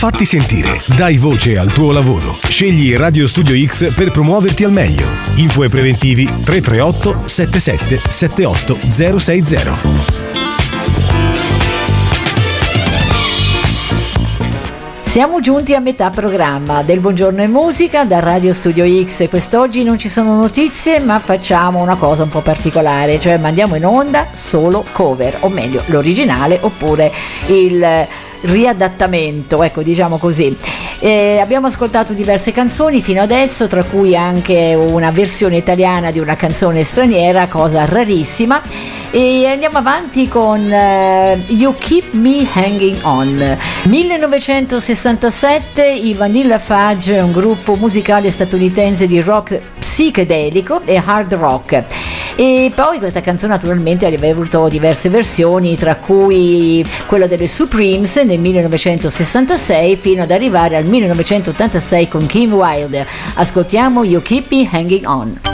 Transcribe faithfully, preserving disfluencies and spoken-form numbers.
Fatti sentire, dai voce al tuo lavoro. Scegli Radio Studio X per promuoverti al meglio. Info e preventivi tre tre otto sette sette sette otto zero sei zero. Siamo giunti a metà programma del Buongiorno e Musica da Radio Studio X. Quest'oggi non ci sono notizie, ma facciamo una cosa un po' particolare, cioè mandiamo in onda solo cover, o meglio l'originale oppure il riadattamento, ecco, diciamo così. Eh, abbiamo ascoltato diverse canzoni fino adesso, tra cui anche una versione italiana di una canzone straniera, cosa rarissima, e andiamo avanti con uh, You Keep Me Hanging On. millenovecentosessantasette, i Vanilla Fudge, un gruppo musicale statunitense di rock psichedelico e hard rock. E poi questa canzone naturalmente aveva avuto diverse versioni, tra cui quella delle Supremes nel millenovecentosessantasei fino ad arrivare al millenovecentottantasei con Kim Wilde. Ascoltiamo You Keep Me Hanging On.